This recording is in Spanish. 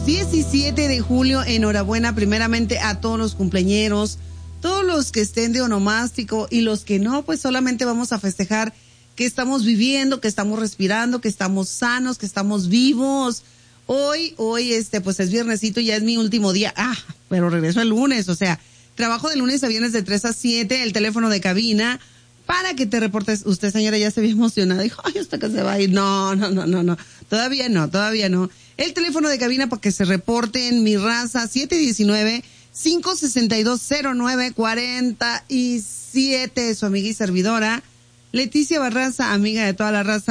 17 de julio, enhorabuena primeramente a todos los cumpleañeros, todos los que estén de onomástico y los que no, pues solamente vamos a festejar que estamos viviendo, que estamos respirando, que estamos sanos, que estamos vivos. Hoy, pues es viernesito, ya es mi último día. Pero regreso el lunes, o sea, trabajo de lunes a viernes de 3 a 7, el teléfono de cabina, para que te reportes. Usted, señora, ya se ve emocionada. Dijo, ay, hasta que se va a ir. No. Todavía no. El teléfono de cabina para que se reporten, mi raza, 719-562-0947. Su amiga y servidora, Leticia Barraza, amiga de toda la raza.